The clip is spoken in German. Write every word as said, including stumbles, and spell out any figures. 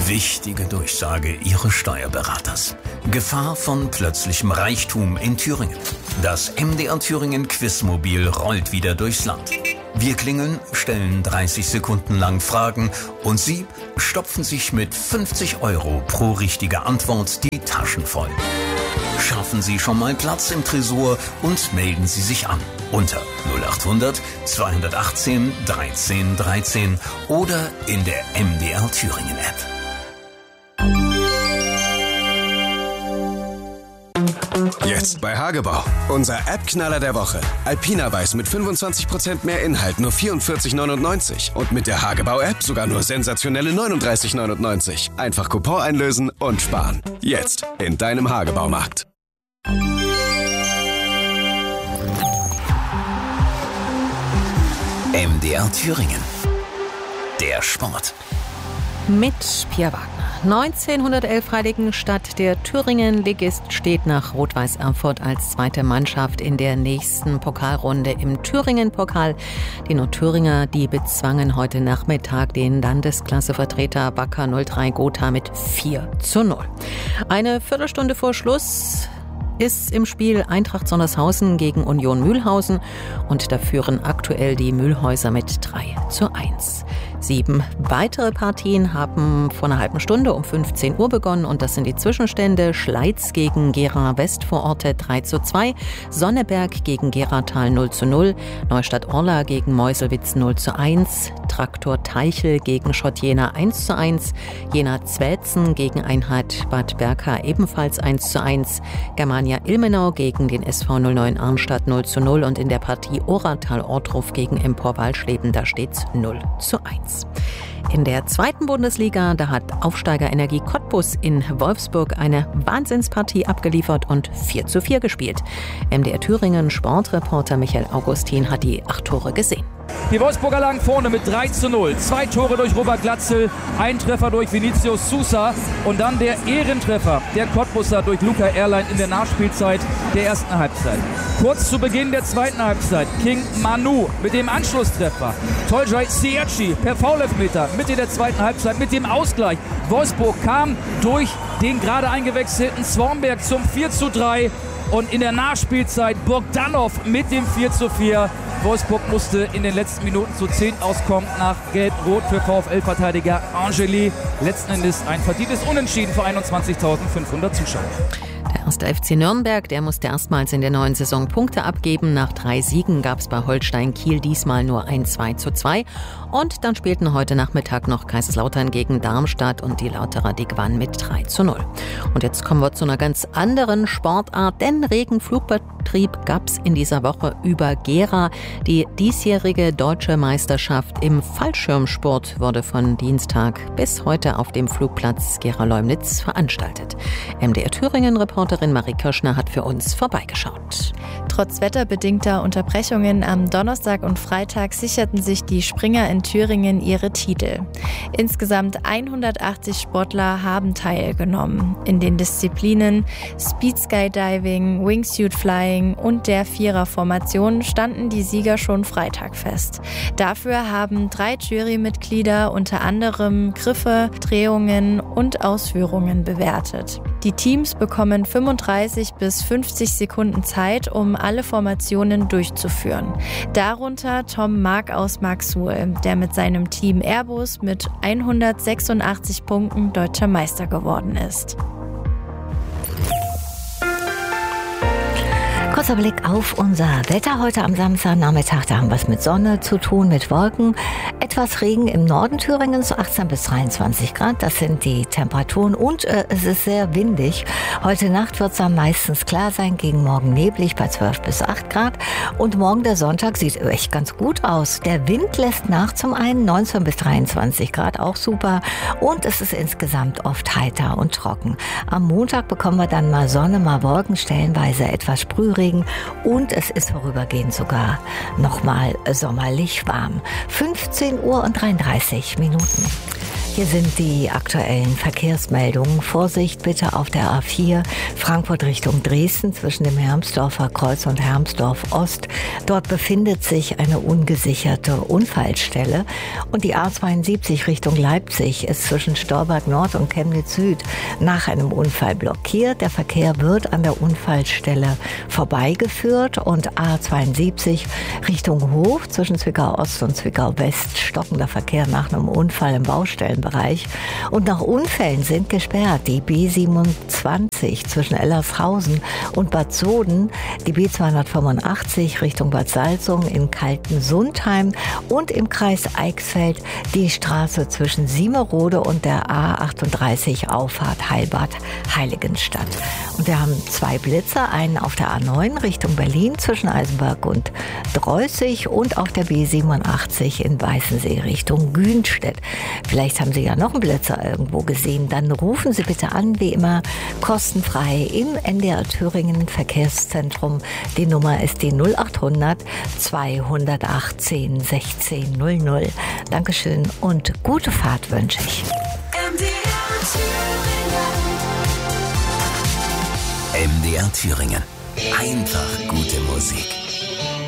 Wichtige Durchsage Ihres Steuerberaters. Gefahr von plötzlichem Reichtum in Thüringen. Das M D R Thüringen Quizmobil rollt wieder durchs Land. Wir klingeln, stellen dreißig Sekunden lang Fragen und Sie stopfen sich mit fünfzig Euro pro richtige Antwort die Taschen voll. Schaffen Sie schon mal Platz im Tresor und melden Sie sich an unter null acht hundert zweihundertachtzehn dreizehn dreizehn oder in der M D R Thüringen App. Jetzt bei Hagebau. Unser App-Knaller der Woche. Alpina Weiß mit fünfundzwanzig Prozent mehr Inhalt, nur vierundvierzig neunundneunzig. Und mit der Hagebau-App sogar nur sensationelle neununddreißig neunundneunzig. Einfach Coupon einlösen und sparen. Jetzt in deinem Hagebaumarkt. M D R Thüringen. Der Sport. Mit Pia Wagner. neunzehnhundertelf Heiligenstadt. Der Thüringen-Ligist steht nach Rot-Weiß Erfurt als zweite Mannschaft in der nächsten Pokalrunde im Thüringen-Pokal. Die Nordthüringer, die bezwangen heute Nachmittag den Landesklassevertreter Wacker null drei Gotha mit vier zu null. Eine Viertelstunde vor Schluss ist im Spiel Eintracht Sondershausen gegen Union Mühlhausen und da führen aktuell die Mühlhäuser mit drei zu eins. Sieben weitere Partien haben vor einer halben Stunde um fünfzehn Uhr begonnen und das sind die Zwischenstände: Schleiz gegen Gera Westvororte drei zu zwei, Sonneberg gegen Geratal null zu null, Neustadt-Orla gegen Meuselwitz null zu eins, Traktor Teichel gegen Schott Jena eins zu eins, Jena Zwätzen gegen Einheit Bad Berka ebenfalls eins zu eins, Germania Ilmenau gegen den S V null neun Arnstadt null zu null und in der Partie Oratal-Ortruf gegen Empor Walschleben, da steht's null zu eins. In der zweiten Bundesliga, da hat Aufsteiger Energie Cottbus in Wolfsburg eine Wahnsinnspartie abgeliefert und vier zu vier gespielt. M D R Thüringen Sportreporter Michael Augustin hat die acht Tore gesehen. Die Wolfsburger lagen vorne mit drei zu null. Zwei Tore durch Robert Glatzel, ein Treffer durch Vinicius Sousa und dann der Ehrentreffer der Cottbusser durch Luca Erlein in der Nachspielzeit der ersten Halbzeit. Kurz zu Beginn der zweiten Halbzeit King Manu mit dem Anschlusstreffer. Toljai Siachi per Foulelfmeter Mitte der zweiten Halbzeit mit dem Ausgleich. Wolfsburg kam durch den gerade eingewechselten Swornberg zum vier zu drei und in der Nachspielzeit Bogdanov mit dem vier zu vier. Wolfsburg musste in den letzten Minuten zu zehn auskommen nach Gelb-Rot für VfL-Verteidiger Angeli. Letzten Endes ein verdientes Unentschieden für einundzwanzigtausendfünfhundert Zuschauer. Der erste F C Nürnberg, der musste erstmals in der neuen Saison Punkte abgeben. Nach drei Siegen gab es bei Holstein Kiel diesmal nur ein zwei zu zwei. Und dann spielten heute Nachmittag noch Kaiserslautern gegen Darmstadt und die Lauterer, die gewannen mit drei zu null. Und jetzt kommen wir zu einer ganz anderen Sportart, denn regen Flugbetrieb gab es in dieser Woche über Gera. Die diesjährige deutsche Meisterschaft im Fallschirmsport wurde von Dienstag bis heute auf dem Flugplatz Gera-Leumnitz veranstaltet. M D R Thüringen-Reporterin Marie Kirschner hat für uns vorbeigeschaut. Trotz wetterbedingter Unterbrechungen am Donnerstag und Freitag sicherten sich die Springer in Thüringen ihre Titel. Insgesamt hundertachtzig Sportler haben teilgenommen. In den Disziplinen Speed Skydiving, Wingsuit Flying und der Viererformation standen die Sieger schon Freitag fest. Dafür haben drei Jurymitglieder unter anderem Griffe, Drehungen und Ausführungen bewertet. Die Teams bekommen fünfunddreißig bis fünfzig Sekunden Zeit, um alle Formationen durchzuführen. Darunter Tom Mark aus Marksuhl, der mit seinem Team Airbus mit hundertsechsundachtzig Punkten deutscher Meister geworden ist. Kurzer Blick auf unser Wetter heute am Samstagnachmittag. Da haben wir es mit Sonne zu tun, mit Wolken. Etwas Regen im Norden Thüringens, so achtzehn bis dreiundzwanzig Grad. Das sind die Temperaturen und äh, es ist sehr windig. Heute Nacht wird es dann meistens klar sein, gegen morgen neblig bei zwölf bis acht Grad. Und morgen der Sonntag sieht echt ganz gut aus. Der Wind lässt nach, zum einen neunzehn bis dreiundzwanzig Grad, auch super. Und es ist insgesamt oft heiter und trocken. Am Montag bekommen wir dann mal Sonne, mal Wolken, stellenweise etwas Sprühregen. Und es ist vorübergehend sogar nochmal sommerlich warm. fünfzehn Uhr und dreiunddreißig Minuten. Hier sind die aktuellen Verkehrsmeldungen. Vorsicht bitte auf der A vier Frankfurt Richtung Dresden zwischen dem Hermsdorfer Kreuz und Hermsdorf Ost. Dort befindet sich eine ungesicherte Unfallstelle. Und die A zweiundsiebzig Richtung Leipzig ist zwischen Stolberg Nord und Chemnitz Süd nach einem Unfall blockiert. Der Verkehr wird an der Unfallstelle vorbeigeführt. Und A zweiundsiebzig Richtung Hof zwischen Zwickau Ost und Zwickau West stockender Verkehr nach einem Unfall im Baustellenbereich. Und nach Unfällen sind gesperrt die B siebenundzwanzig zwischen Ellershausen und Bad Soden, die B zweihundertfünfundachtzig Richtung Bad Salzungen in Kaltensundheim und im Kreis Eichsfeld die Straße zwischen Siemerode und der A achtunddreißig Auffahrt Heilbad Heiligenstadt. Und wir haben zwei Blitze, einen auf der A neun Richtung Berlin zwischen Eisenberg und Dreußig und auf der B siebenundachtzig in Weißensee Richtung Günstedt. Vielleicht haben Sie ja noch einen Blitzer irgendwo gesehen. Dann rufen Sie bitte an, wie immer, kostenfrei im N D R Thüringen Verkehrszentrum. Die Nummer ist die null achthundert zweihundertachtzehn sechzehn null null. Dankeschön und gute Fahrt wünsche ich. M D R Thüringen. Einfach gute Musik.